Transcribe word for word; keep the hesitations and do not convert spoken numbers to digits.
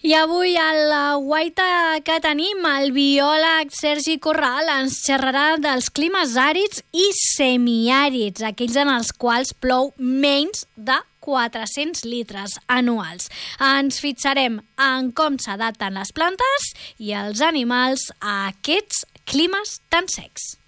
I avui a la guaita que tenim, el biòleg Sergi Corral ens xerrarà dels climes àrids i semiàrids, aquells en els quals plou menys de quatre-cents litres anuals. Ens fixarem en com s'adapten les plantes i els animals a aquests climes tan secs.